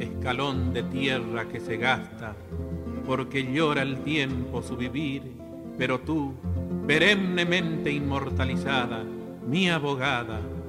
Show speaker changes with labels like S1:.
S1: escalón de tierra que se gasta, porque llora el tiempo su vivir, pero tú, perennemente inmortalizada, mi abogada,